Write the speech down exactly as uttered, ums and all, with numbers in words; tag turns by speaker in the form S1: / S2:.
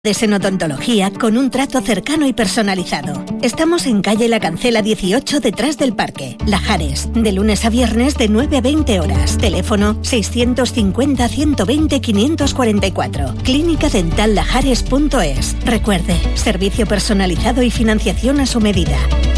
S1: En odontología con un trato cercano y personalizado. Estamos en calle La Cancela dieciocho, detrás del parque, Lajares, de lunes a viernes de nueve a veinte horas. Teléfono seiscientos cincuenta, ciento veinte, quinientos cuarenta y cuatro. clínica dental lajares punto es. Recuerde, servicio personalizado y financiación a su medida.